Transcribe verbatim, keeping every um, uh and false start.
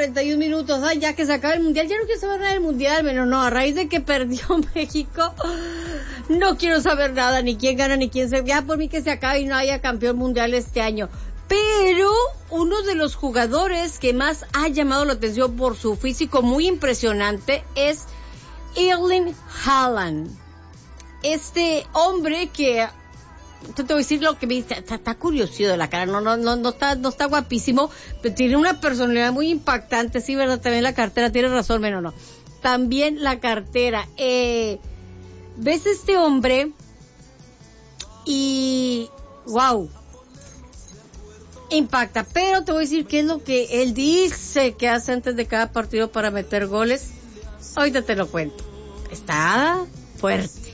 cuarenta y un minutos. Ay, ya que se acaba el mundial. Ya no quiero saber nada del mundial, pero no, a raíz de que perdió México, no quiero saber nada, ni quién gana, ni quién se... Ya por mí que se acabe y no haya campeón mundial este año. Pero uno de los jugadores que más ha llamado la atención por su físico muy impresionante es Erling Haaland. Este hombre que... Te voy a decir lo que me dice, está, está curioso de la cara, no, no, no, no está, no está guapísimo, pero tiene una personalidad muy impactante, sí, verdad, también la cartera, tienes razón, pero no, también la cartera, eh, ves este hombre y, wow, impacta, pero te voy a decir qué es lo que él dice que hace antes de cada partido para meter goles, ahorita te lo cuento, está fuerte.